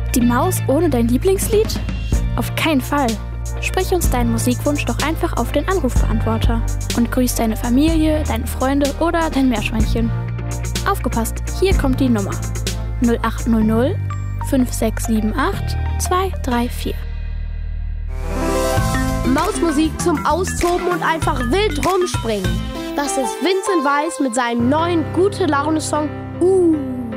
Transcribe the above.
Die Maus ohne dein Lieblingslied? Auf keinen Fall. Sprich uns deinen Musikwunsch doch einfach auf den Anrufbeantworter und grüß deine Familie, deine Freunde oder dein Meerschweinchen. Aufgepasst, hier kommt die Nummer 0800 5678 234. Mausmusik zum Austoben und einfach wild rumspringen. Das ist Vincent Weiss mit seinem neuen Gute-Laune-Song